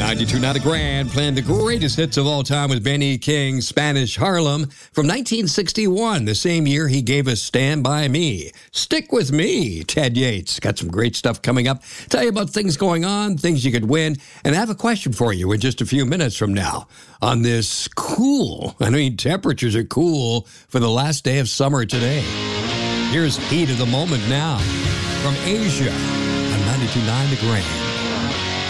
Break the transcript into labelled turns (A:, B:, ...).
A: 92 Not a Grand, playing the greatest hits of all time with Benny King, Spanish Harlem. From 1961, the same year he gave us Stand By Me. Stick With Me, Ted Yates. Got some great stuff coming up. Tell you about things going on, things you could win. And I have a question for you in just a few minutes from now. On this temperatures are cool for the last day of summer today. Here's Heat of the Moment now from Asia on 92.9 The Grand.